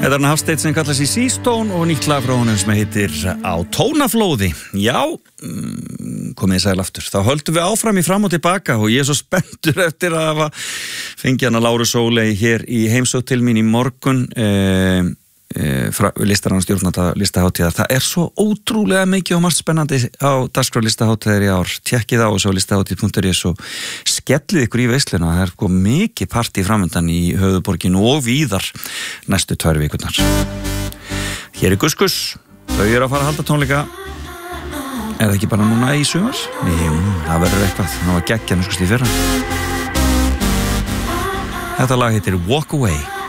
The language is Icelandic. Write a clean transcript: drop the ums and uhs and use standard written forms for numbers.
Þetta hann Hafsteinn sem kallast í Seastone og nýtt lag frá honum sem heitir Á tónaflóði. Já, komið þið sæl aftur. Þá höldum við áfram í fram og tilbaka og ég er svo spenntur eftir að hafa fengið hana Láru Sóley hér í heimsókn til mín í morgun listarann stjórnanda listaháttíðar. Það er svo ótrúlega mikið og margt spennandi á dagskrá listaháttíðar í ár. Tékkið á þessu á listaháttíð.is og skellið ykkur í veisluna. Það er mikið partí framöndan í höfuðborginu og víðar næstu 2 vikurnar. Hér er Gus. Þau eru að fara að halda tónleika. Er það ekki bara núna í sumar? Jú, það verður eitthvað. Það var geggja í fyrra. Þetta lag heitir Walk Away.